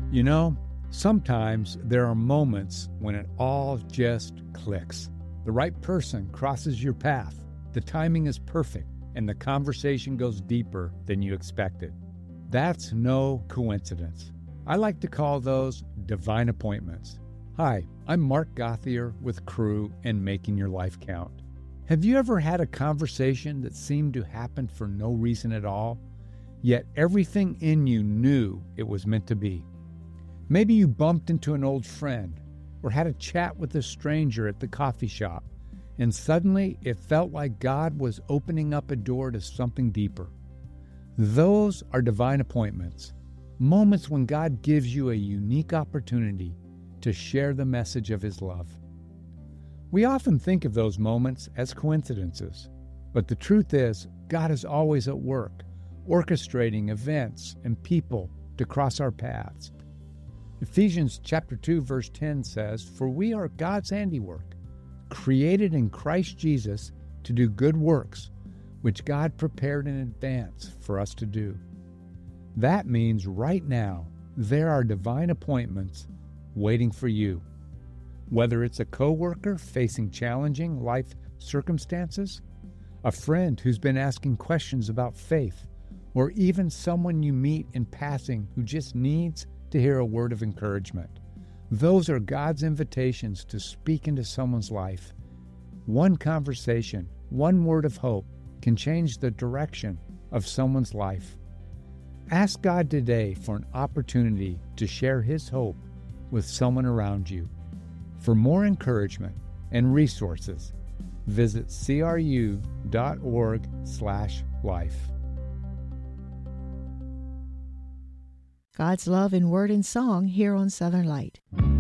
You know, sometimes there are moments when it all just clicks. The right person crosses your path, the timing is perfect, and the conversation goes deeper than you expected. That's no coincidence. I like to call those divine appointments. Hi, I'm Mark Gothier with Crew and Making Your Life Count. Have you ever had a conversation that seemed to happen for no reason at all, yet everything in you knew it was meant to be? Maybe you bumped into an old friend or had a chat with a stranger at the coffee shop, and suddenly it felt like God was opening up a door to something deeper. Those are divine appointments, moments when God gives you a unique opportunity to share the message of His love. We often think of those moments as coincidences, but the truth is, God is always at work, orchestrating events and people to cross our paths. Ephesians chapter 2 verse 10 says, "For we are God's handiwork, created in Christ Jesus to do good works, which God prepared in advance for us to do." That means right now there are divine appointments waiting for you. Whether it's a coworker facing challenging life circumstances, a friend who's been asking questions about faith, or even someone you meet in passing who just needs to hear a word of encouragement. Those are God's invitations to speak into someone's life. One conversation, one word of hope can change the direction of someone's life. Ask God today for an opportunity to share His hope with someone around you. For more encouragement and resources, visit cru.org/life. God's love in word and song here on Southern Light.